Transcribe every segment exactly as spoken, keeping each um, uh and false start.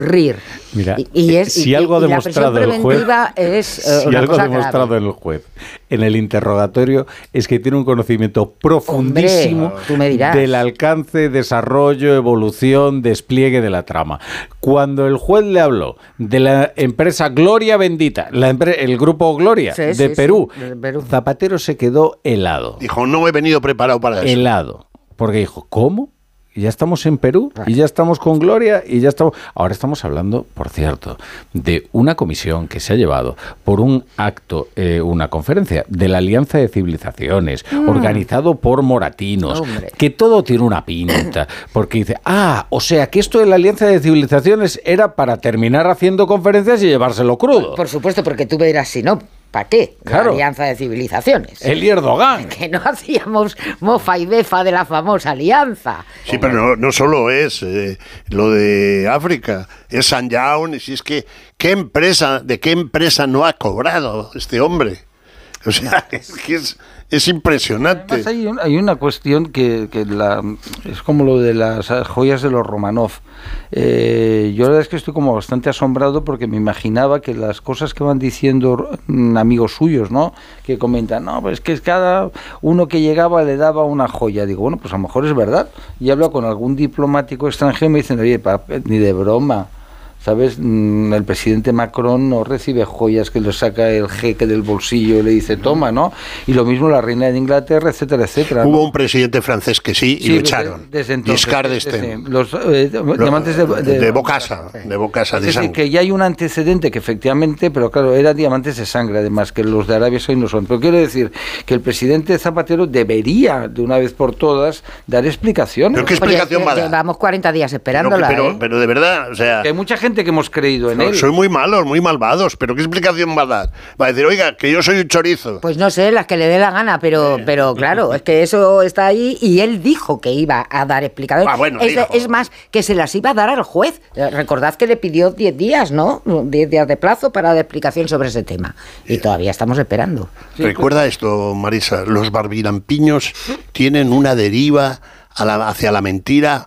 rir. Mira, y, y es, si y, algo ha y demostrado la el juez, es uh, si una algo cosa ha demostrado grave. el juez en el interrogatorio es que tiene un conocimiento profundísimo Hombre, tú me dirás. del alcance, desarrollo, evolución, despliegue de la trama. Cuando el juez le habló de la empresa Gloria Bendita, la empre- el grupo Gloria Sí, de, sí, Perú, sí, de Perú, Zapatero se quedó helado. Dijo, no he venido preparado para eso. Helado. Porque dijo, ¿cómo? Y ya estamos en Perú, y ya estamos con Gloria, y ya estamos... Ahora estamos hablando, por cierto, de una comisión que se ha llevado por un acto, eh, una conferencia de la Alianza de Civilizaciones, mm. organizado por moratinos, Hombre. que todo tiene una pinta, porque dice, ah, o sea, que esto de la Alianza de Civilizaciones era para terminar haciendo conferencias y llevárselo crudo. Por supuesto, porque tú verás si no... ¿Para qué? Claro. La Alianza de Civilizaciones. El Erdogan. Que no hacíamos mofa y befa de la famosa alianza. Sí, pero no, no solo es eh, lo de África, es Sanjaun, y si es que, ¿qué empresa, de qué empresa no ha cobrado este hombre? O sea, es que es, es impresionante. Además, hay, un, hay una cuestión que, que la, es como lo de las joyas de los Romanov. Eh, yo la verdad es que estoy como bastante asombrado porque me imaginaba que las cosas que van diciendo mm, amigos suyos, ¿no? Que comentan, no, pues es que cada uno que llegaba le daba una joya. Digo, bueno, pues a lo mejor es verdad. Y hablo con algún diplomático extranjero y me dicen, oye, pa, ni de broma. ¿Sabes? El presidente Macron no recibe joyas que le saca el jeque del bolsillo y le dice, toma, ¿no? Y lo mismo la reina de Inglaterra, etcétera, etcétera. Hubo ¿no? un presidente francés que sí, y sí, lo echaron. Desde entonces. Giscard d'Estaing. Los eh, diamantes de, de, de Bocasa, de Bocasa, de es decir, sangre. que ya hay un antecedente que efectivamente, pero claro, eran diamantes de sangre, además, que los de Arabia hoy no son. Pero quiero decir que el presidente Zapatero debería, de una vez por todas, dar explicaciones. ¿Pero qué explicación Oye, va a dar? Llevamos cuarenta días esperándola, pero, pero, ¿eh? pero de verdad, o sea... Que hay mucha gente que hemos creído en no, él. Soy muy malos, muy malvados, pero ¿qué explicación va a dar? Va a decir, oiga, que yo soy un chorizo. Pues no sé, las que le dé la gana, pero, pero claro, es que eso está ahí y él dijo que iba a dar explicaciones. Ah, bueno, es, dijo. es más, que se las iba a dar al juez. Recordad que le pidió diez días, ¿no? diez días de plazo para dar explicación sobre ese tema. Y todavía estamos esperando. Sí, Recuerda pues... esto, Marisa, los barbilampiños tienen una deriva a la, hacia la mentira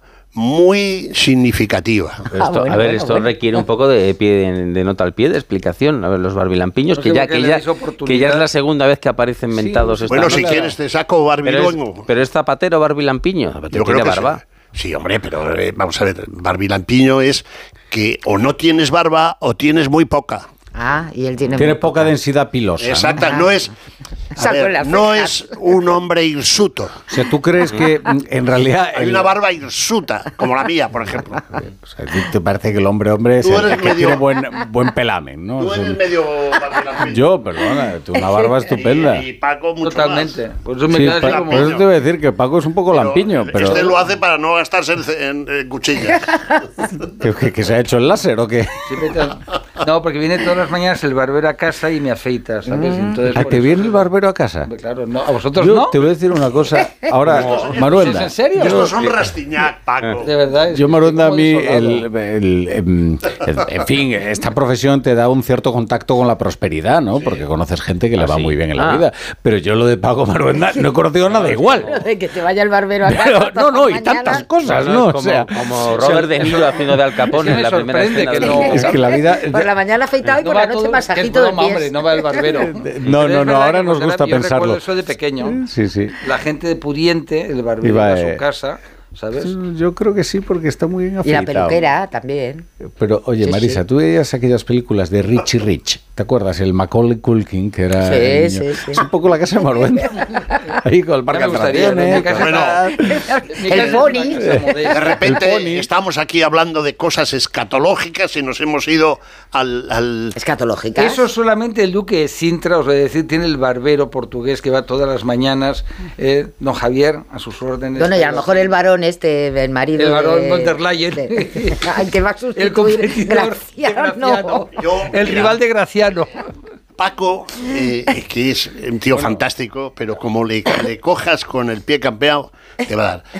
muy significativa. Esto, ah, bueno, a ver, bueno, esto bueno. requiere un poco de, pie, de, de nota al pie, de explicación. A ver, los barbilampiños, no que, sé ya, que, ya, que ya es la segunda vez que aparecen mentados. Sí, esta bueno, si noche. quieres te saco barbilongo. Pero es, pero es Zapatero barbilampiño. Zapatero Yo creo tiene que barba. Sí. sí, hombre, pero eh, vamos a ver, barbilampiño es que o no tienes barba o tienes muy poca. Ah, y él tiene... Tiene poca densidad pilosa. Exacto, ¿no? no es... A ver, no es un hombre hirsuto. O sea, ¿tú crees que en realidad... Hay el... una barba hirsuta, como la mía, por ejemplo. O sea, ¿te parece que el hombre hombre es Tú el eres que medio- tiene buen, buen pelamen, ¿no? Tú Es eres un- medio barbilampiño. Yo, perdona, tú una barba estupenda. Y, y Paco mucho Totalmente. más. Por eso me Sí, queda así pa- como... por eso te voy a decir que Paco es un poco Pero lampiño, pero Este lo hace para no gastarse en, en- en cuchillas. ¿que, que- que se ha hecho el láser o qué? Siempre te- No, porque viene todas las mañanas el barbero a casa y me afeita, ¿sabes? Entonces, ¿A por te eso- viene el barbero a casa? Claro, no. ¿A vosotros Yo no? te voy a decir una cosa. Ahora, Maruenda. ¿Es en serio? Estos son Rastiñac, Paco. De verdad. es Yo, que Maruenda, a estoy mí, como desolado. el, el- em, el- en fin, esta profesión te da un cierto contacto con la prosperidad, ¿no? Porque conoces gente que le Ah, va sí. muy bien en la Ah. vida. Pero yo lo de Paco Maruenda no he conocido nada igual. De que te vaya el barbero a casa. Pero, todas no, no, y las tantas mañanas. cosas, No, ¿no? es O como, sea, como Robert De Niro haciendo de Al Capone Es que en la me primera sorprende escena que de- no- es que la vida... Por la mañana afeitado y No por va la noche todo- masajito que es de broma, pies. hombre, no va el barbero. No, Pero no, es no, verdad ahora que nos cuando gusta era- yo recuerdo pensarlo. eso de pequeño. Sí, sí. La gente de pudiente, el barbero Iba, iba a eh, su casa, ¿sabes? Yo creo que sí, porque está muy bien Y la afeitado. peluquera también. Pero, oye, Sí, Marisa, sí. tú veías aquellas películas de Richie Rich, ¿te acuerdas? El Macaulay Culkin, que era Sí, el sí, niño. sí. Es un poco la casa de Maruenda. Ahí con el parque Ya me gustaría, atracciones. ¿no? Mi casa Bueno. está- mi El casa es una pony. casa modesta. De repente El pony. estamos aquí hablando de cosas escatológicas y nos hemos ido al... al... Escatológicas. Eso solamente el duque de Sintra, os voy a decir, tiene el barbero portugués que va todas las mañanas, eh, don Javier, a sus órdenes. Bueno, y a lo mejor el varón este, el marido El varón de... von der Leyen. de- al que va a El sustituir competidor Graciano. de Graciano. Yo, El mira, rival de Graciano. Paco, eh, que es un tío fantástico, pero como le, le cojas con el pie campeado, te va a dar.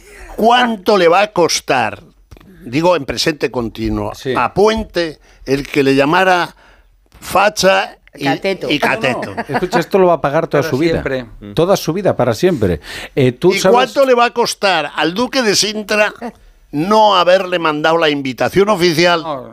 ¿Cuánto le va a costar, digo en presente continuo, Sí. a Puente el que le llamara facha y Cateto. y cateto? Escucha, esto lo va a pagar toda Para su vida. siempre. Toda su vida, para siempre. Eh, ¿tú ¿Y sabes? cuánto le va a costar al duque de Sintra no haberle mandado la invitación oficial No,